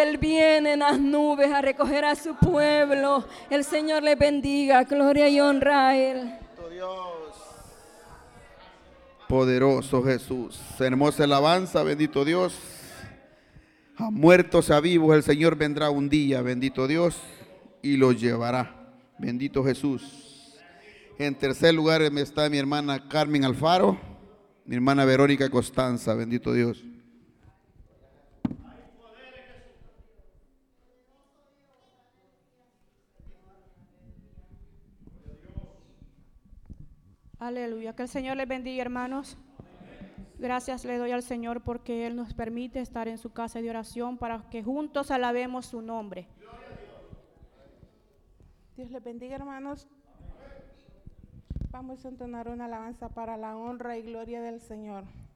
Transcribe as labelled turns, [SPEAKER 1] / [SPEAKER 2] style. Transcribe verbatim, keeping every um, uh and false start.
[SPEAKER 1] Él viene en las nubes a recoger a su pueblo. El Señor le bendiga. Gloria y honra a Él.
[SPEAKER 2] Dios. Poderoso Jesús. Hermosa alabanza, bendito Dios. A muertos, a vivos, el Señor vendrá un día, bendito Dios, y los llevará. Bendito Jesús. En tercer lugar está mi hermana Carmen Alfaro, mi hermana Verónica Costanza, bendito Dios.
[SPEAKER 3] Aleluya, que el Señor les bendiga, hermanos. Gracias le doy al Señor porque Él nos permite estar en su casa de oración para que juntos alabemos su nombre.
[SPEAKER 4] Dios les bendiga, hermanos. Vamos a entonar una alabanza para la honra y gloria del Señor.